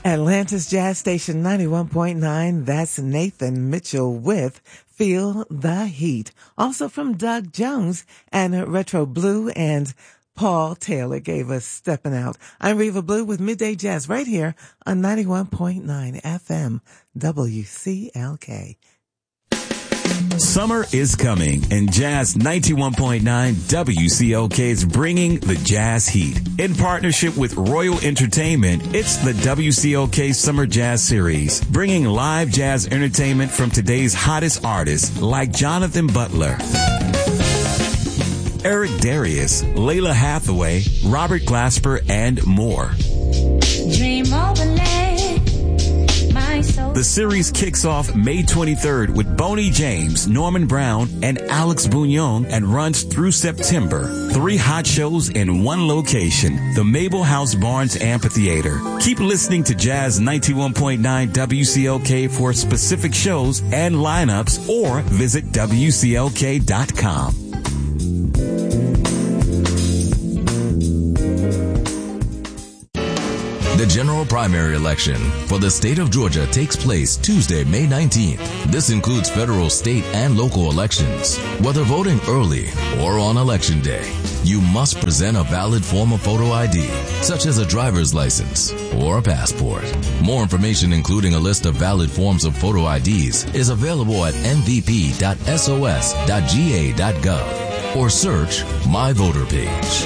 Atlanta's Jazz Station 91.9. That's Nathan Mitchell with Feel the Heat. Also from Doug Jones and Retro Blue, and Paul Taylor gave us Steppin' Out. I'm Reva Blue with Midday Jazz right here on 91.9 FM WCLK. Summer is coming, and Jazz 91.9 WCLK is bringing the Jazz Heat. In partnership with Royal Entertainment, it's the WCLK Summer Jazz Series, bringing live jazz entertainment from today's hottest artists like Jonathan Butler, Eric Darius, Layla Hathaway, Robert Glasper, and more. Dream overlay, my soul. The series kicks off May 23rd with Boney James, Norman Brown, and Alex Bouillon, and runs through September. 3 hot shows in one location, the Mabel House Barnes Amphitheater. Keep listening to Jazz 91.9 WCLK for specific shows and lineups, or visit WCLK.com. The general primary election for the state of Georgia takes place Tuesday, May 19th. This includes federal, state, and local elections. Whether voting early or on election day, you must present a valid form of photo ID, such as a driver's license or a passport. More information, including a list of valid forms of photo IDs, is available at mvp.sos.ga.gov or search My Voter Page.